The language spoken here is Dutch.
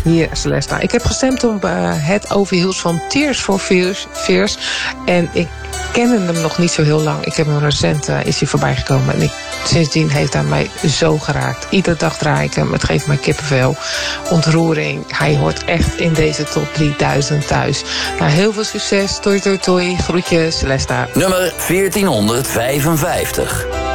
Hier, Celesta. Ik heb gestemd op het Overheels van Tears for Fears. En ik kende hem nog niet zo heel lang. Ik heb hem recent is hij voorbij gekomen. En sindsdien heeft hij mij zo geraakt. Iedere dag draai ik hem. Het geeft mij kippenvel. Ontroering. Hij hoort echt in deze top 3000 thuis. Nou, heel veel succes. Toi, toi, toi. Groetjes, Celesta. Nummer 1455.